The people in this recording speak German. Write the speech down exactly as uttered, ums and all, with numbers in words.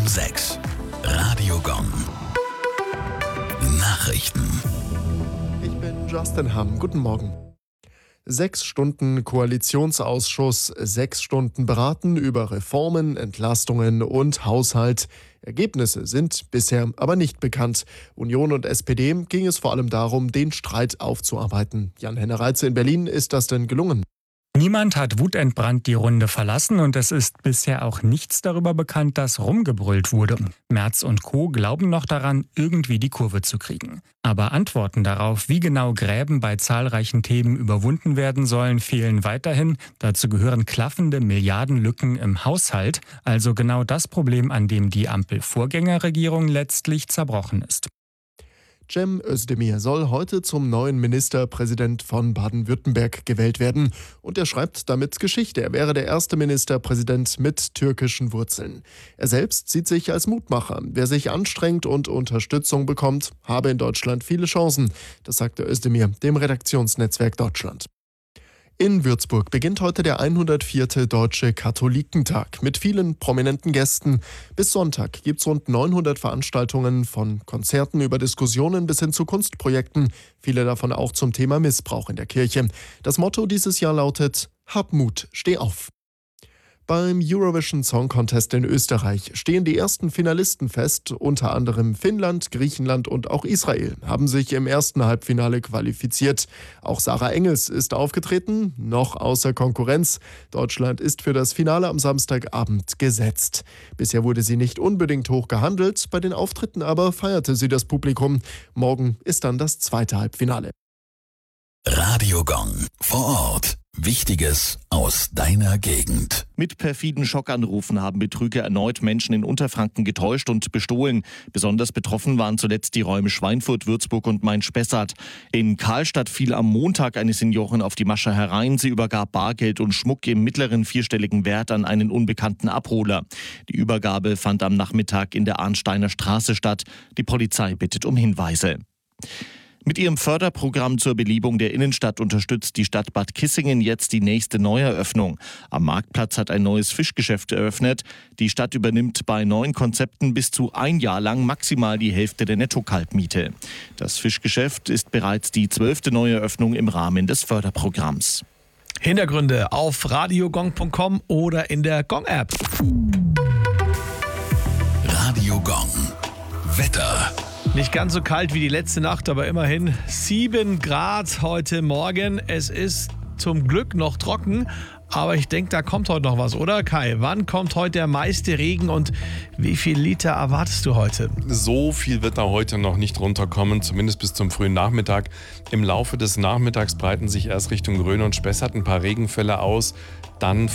sechs. Radiogong. Nachrichten. Ich bin Justin Hamm. Guten Morgen. Sechs Stunden Koalitionsausschuss, sechs Stunden beraten über Reformen, Entlastungen und Haushalt. Ergebnisse sind bisher aber nicht bekannt. Union und S P D ging es vor allem darum, den Streit aufzuarbeiten. Jan-Henner Reitze in Berlin, ist das denn gelungen? Niemand hat wutentbrannt die Runde verlassen und es ist bisher auch nichts darüber bekannt, dass rumgebrüllt wurde. Merz und Co. glauben noch daran, irgendwie die Kurve zu kriegen. Aber Antworten darauf, wie genau Gräben bei zahlreichen Themen überwunden werden sollen, fehlen weiterhin. Dazu gehören klaffende Milliardenlücken im Haushalt, also genau das Problem, an dem die Ampel-Vorgängerregierung letztlich zerbrochen ist. Cem Özdemir soll heute zum neuen Ministerpräsident von Baden-Württemberg gewählt werden. Und er schreibt damit Geschichte. Er wäre der erste Ministerpräsident mit türkischen Wurzeln. Er selbst sieht sich als Mutmacher. Wer sich anstrengt und Unterstützung bekommt, habe in Deutschland viele Chancen. Das sagte Özdemir dem Redaktionsnetzwerk Deutschland. In Würzburg beginnt heute der hundertvierte Deutsche Katholikentag mit vielen prominenten Gästen. Bis Sonntag gibt es rund neunhundert Veranstaltungen, von Konzerten über Diskussionen bis hin zu Kunstprojekten, viele davon auch zum Thema Missbrauch in der Kirche. Das Motto dieses Jahr lautet: Hab Mut, steh auf. Beim Eurovision Song Contest in Österreich stehen die ersten Finalisten fest. Unter anderem Finnland, Griechenland und auch Israel haben sich im ersten Halbfinale qualifiziert. Auch Sarah Engels ist aufgetreten, noch außer Konkurrenz. Deutschland ist für das Finale am Samstagabend gesetzt. Bisher wurde sie nicht unbedingt hoch gehandelt, bei den Auftritten aber feierte sie das Publikum. Morgen ist dann das zweite Halbfinale. Radiogong vor Ort. Wichtiges aus deiner Gegend. Mit perfiden Schockanrufen haben Betrüger erneut Menschen in Unterfranken getäuscht und bestohlen. Besonders betroffen waren zuletzt die Räume Schweinfurt, Würzburg und Main-Spessart. In Karlstadt fiel am Montag eine Seniorin auf die Masche herein. Sie übergab Bargeld und Schmuck im mittleren vierstelligen Wert an einen unbekannten Abholer. Die Übergabe fand am Nachmittag in der Arnsteiner Straße statt. Die Polizei bittet um Hinweise. Mit ihrem Förderprogramm zur Belebung der Innenstadt unterstützt die Stadt Bad Kissingen jetzt die nächste Neueröffnung. Am Marktplatz hat ein neues Fischgeschäft eröffnet. Die Stadt übernimmt bei neuen Konzepten bis zu ein Jahr lang maximal die Hälfte der Netto-Kaltmiete. Das Fischgeschäft ist bereits die zwölfte Neueröffnung im Rahmen des Förderprogramms. Hintergründe auf radiogong punkt com oder in der Gong-App. Radiogong. Wetter. Nicht ganz so kalt wie die letzte Nacht, aber immerhin sieben Grad heute Morgen. Es ist zum Glück noch trocken, aber ich denke, da kommt heute noch was, oder Kai? Wann kommt heute der meiste Regen und wie viel Liter erwartest du heute? So viel wird da heute noch nicht runterkommen, zumindest bis zum frühen Nachmittag. Im Laufe des Nachmittags breiten sich erst Richtung Rhön und Spessart ein paar Regenfälle aus. Dann